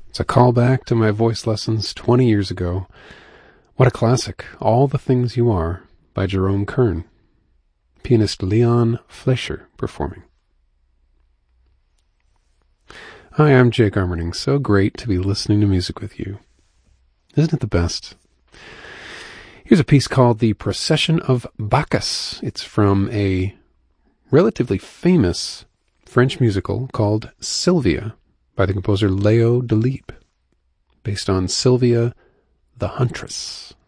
It's a callback to my voice lessons 20 years ago. What a classic, All the Things You Are by Jerome Kern. Pianist Leon Fleischer performing. Hi, I'm Jake Armerding. So great to be listening to music with you. Isn't it the best? Here's a piece called The Procession of Bacchus. It's from a relatively famous French musical called Sylvia by the composer Léo Delibes, based on Sylvia the Huntress.